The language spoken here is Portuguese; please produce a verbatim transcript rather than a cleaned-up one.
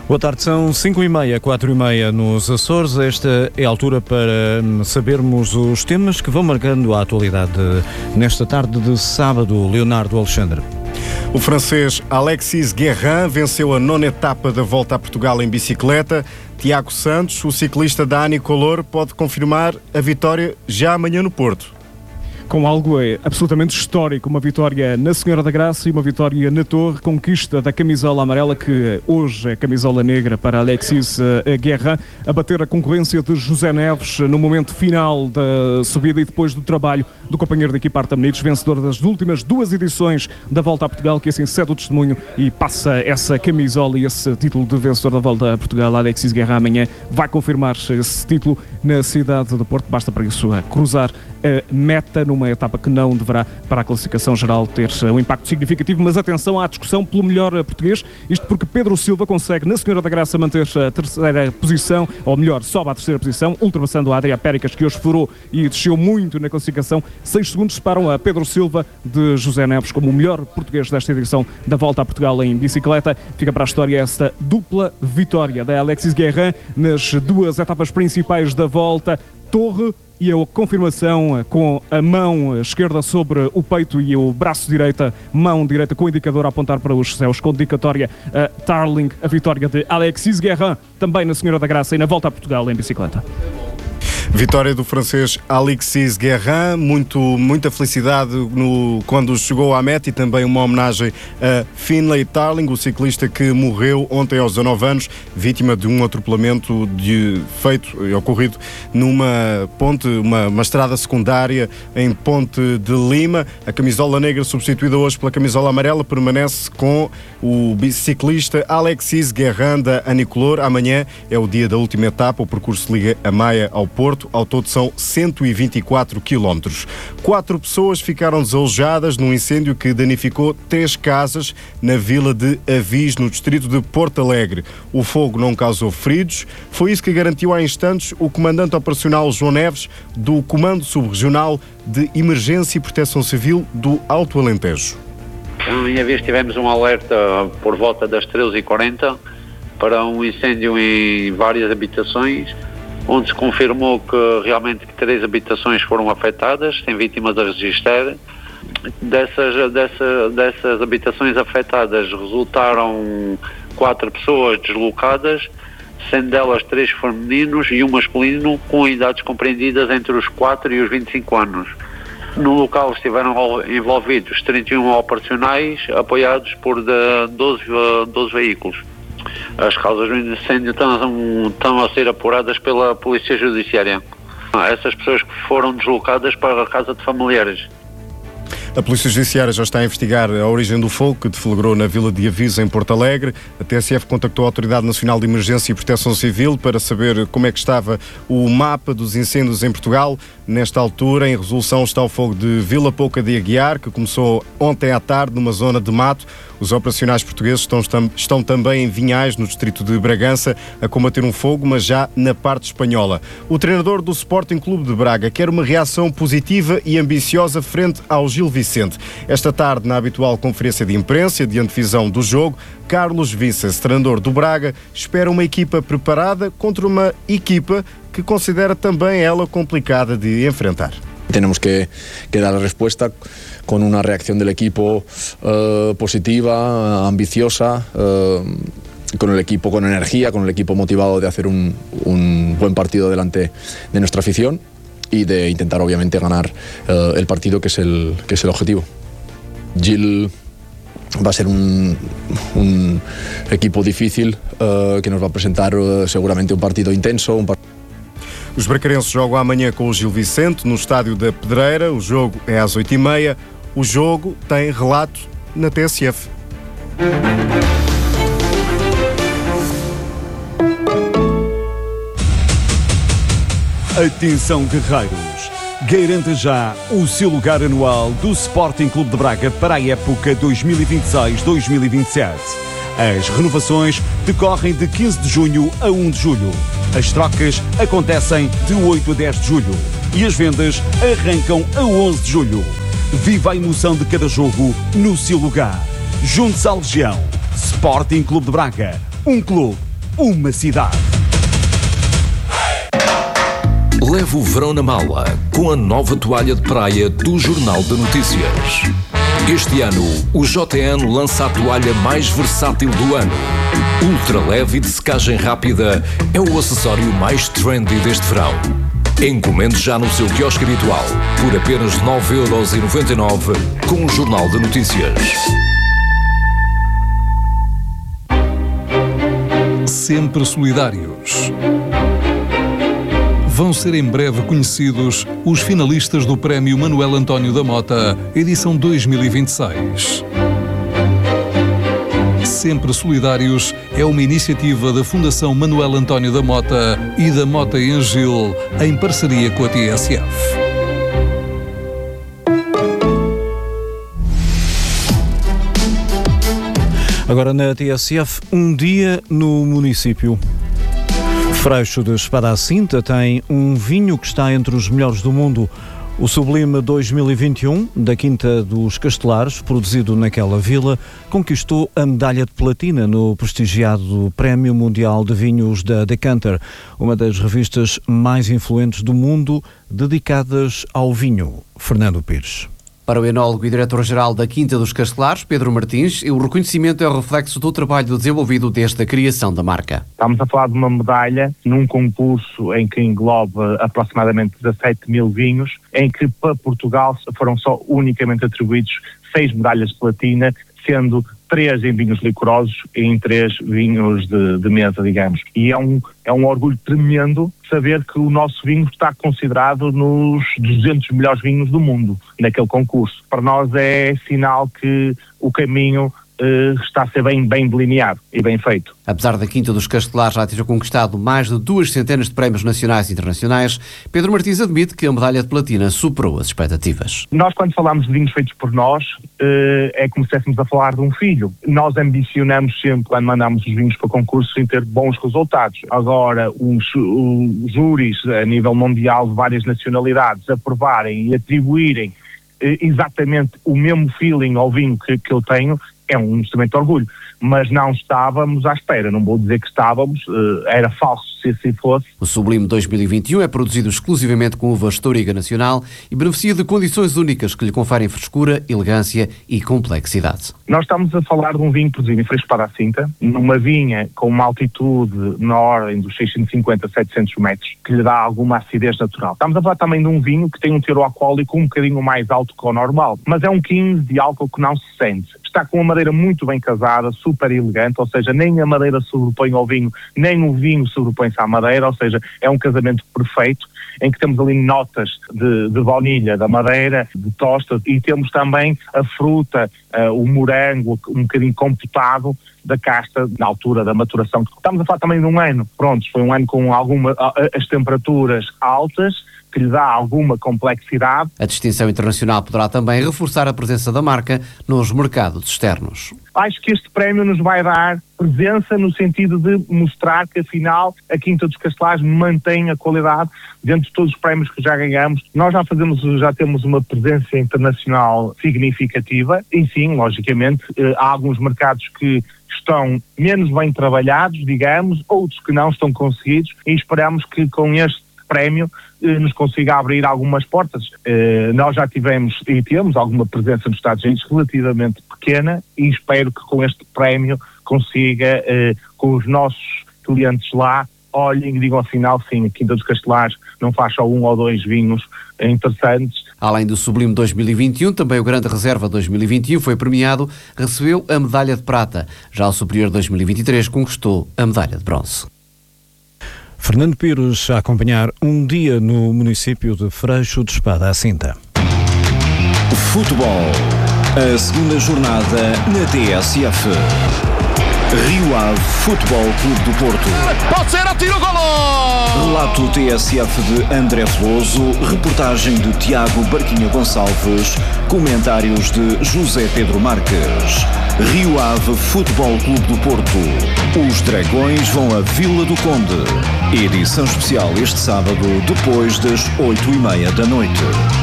Boa tarde, são cinco e meia, quatro e meia nos Açores. Esta é a altura para sabermos os temas que vão marcando a atualidade nesta tarde de sábado. Leonardo Alexandre. O francês Alexis Guerrin venceu a nona etapa da Volta a Portugal em bicicleta. Tiago Santos, o ciclista da Anicolor, pode confirmar a vitória já amanhã no Porto. Com algo é absolutamente histórico, uma vitória na Senhora da Graça e uma vitória na Torre, conquista da camisola amarela, que hoje é camisola negra para Alexis Guerrin, a bater a concorrência de José Neves no momento final da subida e depois do trabalho do companheiro de equipa Arta Menites, vencedor das últimas duas edições da Volta a Portugal, que assim cede o testemunho e passa essa camisola e esse título de vencedor da Volta a Portugal. Alexis Guerrin amanhã vai confirmar esse título na cidade do Porto, basta para isso cruzar a meta numa etapa que não deverá, para a classificação geral, ter um impacto significativo. Mas atenção à discussão pelo melhor português, isto porque Pedro Silva consegue na Senhora da Graça manter a terceira posição, ou melhor, sobe à terceira posição, ultrapassando a Adrià Péricas, que hoje furou e desceu muito na classificação. Seis segundos separam a Pedro Silva de José Neves como o melhor português desta edição da Volta a Portugal em bicicleta. Fica para a história esta dupla vitória da Alexis Guerrin nas duas etapas principais da Volta. Torre e a confirmação com a mão esquerda sobre o peito e o braço direita, mão direita com o indicador a apontar para os céus, com dedicatória a Tarling, a vitória de Alexis Guerrin, também na Senhora da Graça e na Volta a Portugal em bicicleta. Vitória do francês Alexis Guerrin, muito, muita felicidade no, quando chegou à meta, e também uma homenagem a Finlay Tarling, o ciclista que morreu ontem aos dezanove anos, vítima de um atropelamento de, feito e ocorrido numa ponte, uma, uma estrada secundária em Ponte de Lima. A camisola negra, substituída hoje pela camisola amarela, permanece com o biciclista Alexis Guerrin da Anicolor. Amanhã é o dia da última etapa, o percurso liga a Maia ao Porto. Ao todo são cento e vinte e quatro quilómetros. Quatro pessoas ficaram desalojadas num incêndio que danificou três casas na vila de Avis, no distrito de Porto Alegre. O fogo não causou feridos. Foi isso que garantiu há instantes o comandante operacional João Neves, do Comando Subregional de Emergência e Proteção Civil do Alto Alentejo. Em Avis tivemos um alerta por volta das treze e quarenta para um incêndio em várias habitações, onde se confirmou que realmente três habitações foram afetadas, sem vítimas a registrar. Dessas, dessa, dessas habitações afetadas resultaram quatro pessoas deslocadas, sendo delas três femininos e um masculino com idades compreendidas entre os quatro e os vinte e cinco anos. No local estiveram envolvidos trinta e um operacionais, apoiados por doze, doze veículos. As causas do incêndio estão, estão a ser apuradas pela Polícia Judiciária. Essas pessoas foram deslocadas para a casa de familiares. A Polícia Judiciária já está a investigar a origem do fogo que deflagrou na Vila de Avis, em Porto Alegre. A T S F contactou a Autoridade Nacional de Emergência e Proteção Civil para saber como é que estava o mapa dos incêndios em Portugal. Nesta altura, em resolução, está o fogo de Vila Pouca de Aguiar, que começou ontem à tarde numa zona de mato. Os operacionais portugueses estão, estão também em Vinhais, no distrito de Bragança, a combater um fogo, mas já na parte espanhola. O treinador do Sporting Clube de Braga quer uma reação positiva e ambiciosa frente ao Gil Vicente. Esta tarde, na habitual conferência de imprensa de antevisão do jogo, Carlos Vicens, treinador do Braga, espera uma equipa preparada contra uma equipa que considera também ela complicada de enfrentar. Tenemos que, que dar la respuesta con una reacción del equipo uh, positiva, ambiciosa, uh, con el equipo con energía, con el equipo motivado de hacer un, un buen partido delante de nuestra afición y de intentar obviamente ganar uh, el partido, que es el, que es el objetivo. Gil va a ser un, un equipo difícil uh, que nos va a presentar uh, seguramente un partido intenso, un partido. Os bracarenses jogam amanhã com o Gil Vicente no estádio da Pedreira. O jogo é às oito e meia. O jogo tem relato na T S F. Atenção, guerreiros! Garanta já o seu lugar anual do Sporting Clube de Braga para a época dois mil e vinte e seis dois mil e vinte e sete. As renovações decorrem de quinze de junho a um de julho. As trocas acontecem de oito a dez de julho e as vendas arrancam a onze de julho. Viva a emoção de cada jogo no seu lugar. Junte-se à Legião. Sporting Clube de Braga. Um clube, uma cidade. Leve o verão na mala com a nova toalha de praia do Jornal de Notícias. Este ano, o J N lança a toalha mais versátil do ano. Ultra leve e de secagem rápida é o acessório mais trendy deste verão. Encomende já no seu quiosque habitual por apenas nove euros e noventa e nove com o Jornal de Notícias. Sempre solidários. Vão ser em breve conhecidos os finalistas do Prémio Manuel António da Mota, edição dois mil e vinte e seis. Sempre Solidários é uma iniciativa da Fundação Manuel António da Mota e da Mota em Gil, em parceria com a T S F. Agora na T S F, um dia no município. Freixo de Espada à Cinta tem um vinho que está entre os melhores do mundo. O Sublime dois mil e vinte e um, da Quinta dos Castelares, produzido naquela vila, conquistou a medalha de platina no prestigiado Prémio Mundial de Vinhos da Decanter, uma das revistas mais influentes do mundo dedicadas ao vinho. Fernando Pires. Para o enólogo e diretor-geral da Quinta dos Castelares, Pedro Martins, o reconhecimento é o reflexo do trabalho desenvolvido desde a criação da marca. Estamos a falar de uma medalha num concurso em que engloba aproximadamente dezassete mil vinhos, em que para Portugal foram só unicamente atribuídos seis medalhas de platina, sendo três em vinhos licorosos e em três vinhos de, de mesa, digamos. E é um, é um orgulho tremendo saber que o nosso vinho está considerado nos duzentos melhores vinhos do mundo, naquele concurso. Para nós é sinal que o caminho Uh, está a ser bem, bem delineado e bem feito. Apesar da Quinta dos Castelares já ter conquistado mais de duas centenas de prémios nacionais e internacionais, Pedro Martins admite que a medalha de platina superou as expectativas. Nós, quando falamos de vinhos feitos por nós, uh, é como se estivéssemos a falar de um filho. Nós ambicionamos sempre, quando mandamos os vinhos para concurso, em ter bons resultados. Agora, os, os júris a nível mundial de várias nacionalidades aprovarem e atribuírem uh, exatamente o mesmo feeling ao vinho que, que eu tenho, é um instrumento de orgulho, mas não estávamos à espera, não vou dizer que estávamos, era falso se assim fosse. O Sublime dois mil e vinte e um é produzido exclusivamente com uva Estoriga Nacional e beneficia de condições únicas que lhe conferem frescura, elegância e complexidade. Nós estamos a falar de um vinho produzido em Freixo de Espada à Cinta, numa vinha com uma altitude na ordem dos seiscentos e cinquenta a setecentos metros, que lhe dá alguma acidez natural. Estamos a falar também de um vinho que tem um teor alcoólico um bocadinho mais alto que o normal, mas é um quinze de álcool que não se sente. Está com uma madeira muito bem casada, super elegante, ou seja, nem a madeira sobrepõe ao vinho, nem o vinho sobrepõe-se à madeira, ou seja, é um casamento perfeito, em que temos ali notas de, de baunilha, da madeira, de tosta, e temos também a fruta, uh, o morango, um bocadinho compotado da casta na altura da maturação. Estamos a falar também de um ano, pronto, foi um ano com alguma, uh, as temperaturas altas, que lhe dá alguma complexidade. A distinção internacional poderá também reforçar a presença da marca nos mercados externos. Acho que este prémio nos vai dar presença no sentido de mostrar que, afinal, a Quinta dos Castelares mantém a qualidade dentro de todos os prémios que já ganhamos. Nós já fazemos, já temos uma presença internacional significativa e sim, logicamente, há alguns mercados que estão menos bem trabalhados, digamos, outros que não estão conseguidos e esperamos que com este prémio eh, nos consiga abrir algumas portas. Eh, nós já tivemos e temos alguma presença nos Estados Unidos relativamente pequena e espero que com este prémio consiga, eh, com os nossos clientes lá, olhem e digam afinal, sim, a Quinta dos Castelares não faz só um ou dois vinhos interessantes. Além do Sublime dois mil e vinte e um, também o Grande Reserva dois mil e vinte e um foi premiado, recebeu a medalha de prata. Já o Superior dois mil e vinte e três conquistou a medalha de bronze. Fernando Pires a acompanhar um dia no município de Freixo de Espada à Cinta. Futebol. A segunda jornada na T S F. Rio Ave Futebol Clube do Porto. Pode ser, atira o golo! Relato T S F de André Veloso, reportagem de Tiago Barquinha Gonçalves, comentários de José Pedro Marques. Rio Ave Futebol Clube do Porto. Os Dragões vão a Vila do Conde. Edição especial este sábado, depois das oito e meia da noite.